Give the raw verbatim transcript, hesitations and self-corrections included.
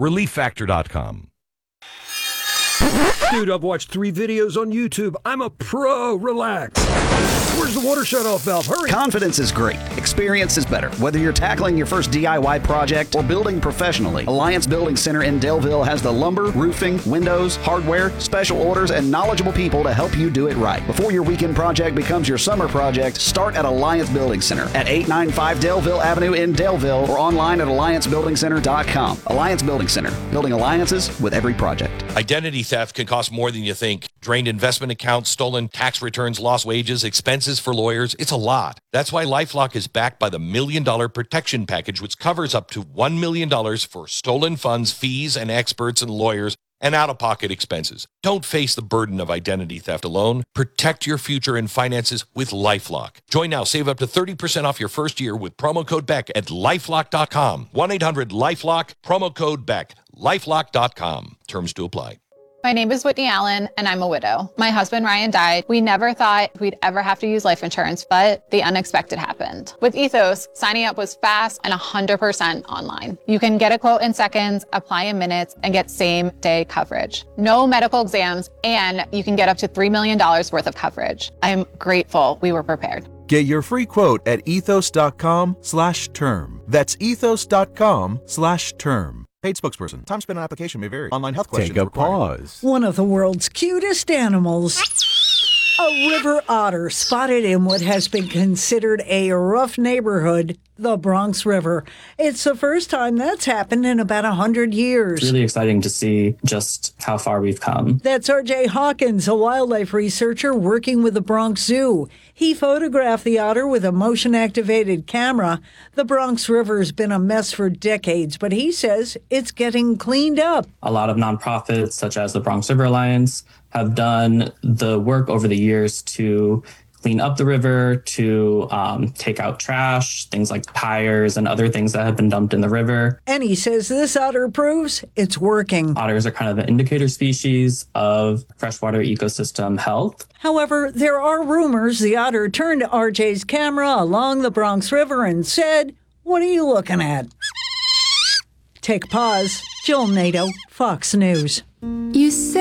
relief factor dot com. Dude, I've watched three videos on YouTube. I'm a pro. Relax. Where's the water shut-off valve? Hurry. Confidence is great. Experience is better. Whether you're tackling your first D I Y project or building professionally, Alliance Building Center in Delville has the lumber, roofing, windows, hardware, special orders, and knowledgeable people to help you do it right. Before your weekend project becomes your summer project, start at Alliance Building Center at eight ninety-five Delville Avenue in Delville or online at alliance building center dot com. Alliance Building Center, building alliances with every project. Identity theft can cost more than you think. Drained investment accounts, stolen tax returns, lost wages, expenses for lawyers. It's a lot. That's why LifeLock is backed by the Million Dollar Protection Package, which covers up to one million dollars for stolen funds, fees, and experts and lawyers, and out-of-pocket expenses. Don't face the burden of identity theft alone. Protect your future and finances with LifeLock. Join now. Save up to thirty percent off your first year with promo code Beck at lifelock dot com. one eight hundred lifelock, promo code Beck. lifelock dot com. Terms to apply. My name is Whitney Allen, and I'm a widow. My husband, Ryan, died. We never thought we'd ever have to use life insurance, but the unexpected happened. With Ethos, signing up was fast and one hundred percent online. You can get a quote in seconds, apply in minutes, and get same-day coverage. No medical exams, and you can get up to three million dollars worth of coverage. I'm grateful we were prepared. Get your free quote at ethos.com slash term. That's ethos.com slash term. Paid spokesperson. Time spent on application may vary. Online health questions Take a required. pause. One of the world's cutest animals, a river otter spotted in what has been considered a rough neighborhood, the Bronx River. It's the first time that's happened in about one hundred years. It's really exciting to see just how far we've come. That's R J Hawkins, a wildlife researcher working with the Bronx Zoo. He photographed the otter with a motion-activated camera. The Bronx River's been a mess for decades, but he says it's getting cleaned up. A lot of nonprofits, such as the Bronx River Alliance, have done the work over the years to clean up the river, to um, take out trash, things like tires and other things that have been dumped in the river. And he says this otter proves it's working. Otters are kind of an indicator species of freshwater ecosystem health. However, there are rumors the otter turned to R J's camera along the Bronx River and said, "What are you looking at?" Take a pause. Jill Nato, Fox News. You say